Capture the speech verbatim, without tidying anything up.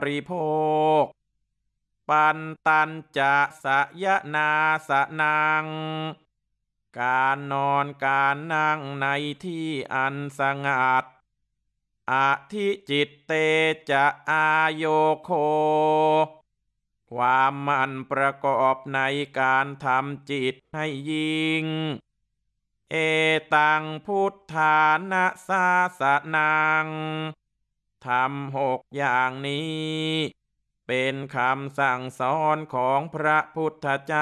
ปริโภคปันตันจะสยนาสนังการนอนการนั่งในที่อันสงัดอธิจิตเตจะอายโยโคความมันประกอบในการทำจิตให้ยิ่งเอตังพุทธานะสาสนังทำหกอย่างนี้เป็นคำสั่งสอนของพระพุทธเจ้า